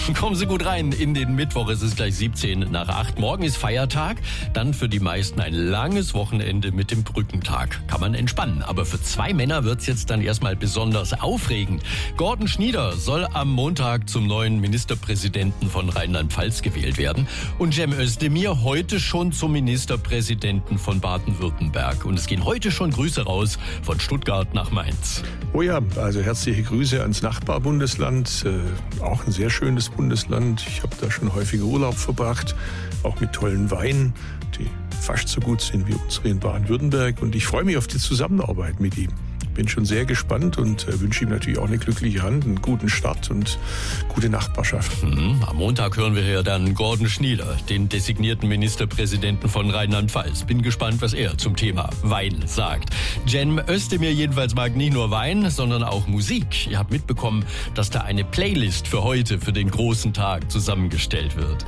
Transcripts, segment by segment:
Kommen Sie gut rein in den Mittwoch. Es ist gleich 7:17. Morgen ist Feiertag. Dann für die meisten ein langes Wochenende mit dem Brückentag. Kann man entspannen. Aber für 2 Männer wird's jetzt dann erstmal besonders aufregend. Gordon Schnieder soll am Montag zum neuen Ministerpräsidenten von Rheinland-Pfalz gewählt werden. Und Cem Özdemir heute schon zum Ministerpräsidenten von Baden-Württemberg. Und es gehen heute schon Grüße raus von Stuttgart nach Mainz. Oh ja, also herzliche Grüße ans Nachbarbundesland. Auch ein sehr schönes Bundesland. Ich habe da schon häufiger Urlaub verbracht, auch mit tollen Weinen, die fast so gut sind wie unsere in Baden-Württemberg. Und ich freue mich auf die Zusammenarbeit mit ihm. Bin schon sehr gespannt und wünsche ihm natürlich auch eine glückliche Hand, einen guten Start und gute Nachbarschaft. Am Montag hören wir hier dann Gordon Schnieder, den designierten Ministerpräsidenten von Rheinland-Pfalz. Bin gespannt, was er zum Thema Wein sagt. Cem Özdemir jedenfalls mag nicht nur Wein, sondern auch Musik. Ihr habt mitbekommen, dass da eine Playlist für heute, für den großen Tag zusammengestellt wird.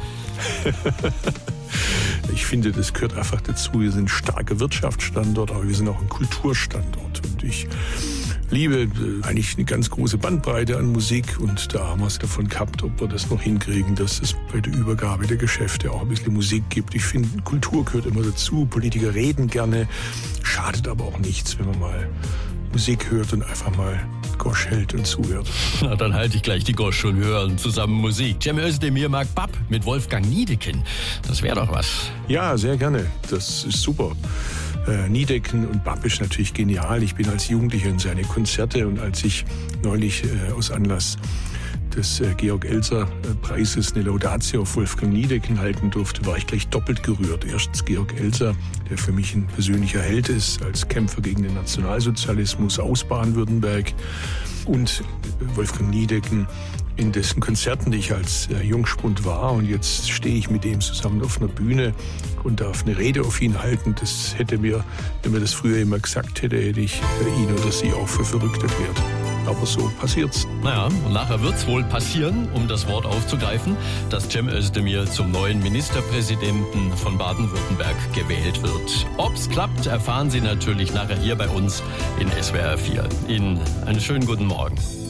Ich finde, das gehört einfach dazu. Wir sind ein starker Wirtschaftsstandort, aber wir sind auch ein Kulturstandort. Und ich liebe eigentlich eine ganz große Bandbreite an Musik. Und da haben wir es davon gehabt, ob wir das noch hinkriegen, dass es bei der Übergabe der Geschäfte auch ein bisschen Musik gibt. Ich finde, Kultur gehört immer dazu. Politiker reden gerne, schadet aber auch nichts, wenn man mal Musik hört und einfach mal Gosch hält und zuhört. Na, dann halte ich gleich die Gosch und wir hören zusammen Musik. Cem Özdemir mag Bab mit Wolfgang Niedecken. Das wäre doch was. Ja, sehr gerne. Das ist super. Niedecken und Bab ist natürlich genial. Ich bin als Jugendlicher in seine Konzerte und als ich neulich aus Anlass des Georg-Elser-Preises eine Laudatio auf Wolfgang Niedecken halten durfte, war ich gleich doppelt gerührt. Erstens Georg Elser, der für mich ein persönlicher Held ist, als Kämpfer gegen den Nationalsozialismus aus Baden-Württemberg, und Wolfgang Niedecken, in dessen Konzerten, die ich als Jungspund war, und jetzt stehe ich mit ihm zusammen auf einer Bühne und darf eine Rede auf ihn halten. Das hätte mir, wenn mir das früher immer gesagt hätte, hätte ich ihn oder sie auch für verrückt erklärt. Aber so passiert's. Naja, und nachher wird's wohl passieren, um das Wort aufzugreifen, dass Cem Özdemir zum neuen Ministerpräsidenten von Baden-Württemberg gewählt wird. Ob's klappt, erfahren Sie natürlich nachher hier bei uns in SWR 4. Ihnen einen schönen guten Morgen.